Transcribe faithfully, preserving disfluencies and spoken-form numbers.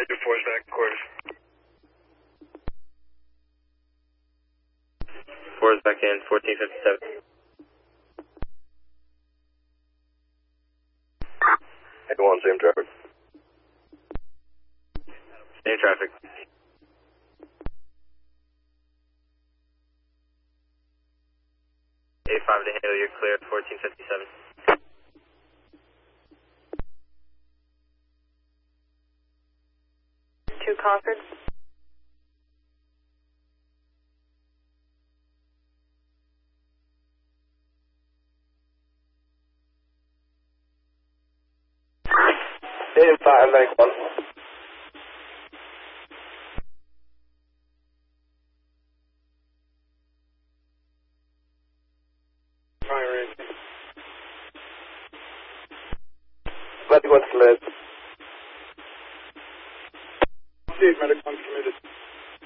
Major force back, quarters. Fours back in, fourteen fifty-seven. eight one, same traffic. Same traffic. eight five to handle, you're clear, fourteen fifty-seven. Two Concord. eight five, nine one. Fire racing. Medic one submitted. Medic one submitted.